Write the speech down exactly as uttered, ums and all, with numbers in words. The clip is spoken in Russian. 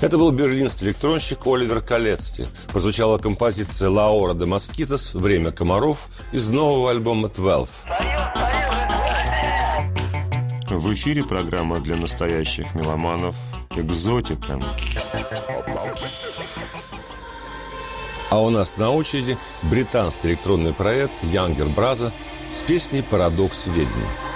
Это был берлинский электронщик Оливер Калецти. Прозвучала композиция «Лаора де Москитос» «Время комаров» из нового альбома «двенадцать». В эфире программа для настоящих меломанов «Экзотика». А у нас на очереди британский электронный проект Younger Brother с песней «Парадокс ведьмы».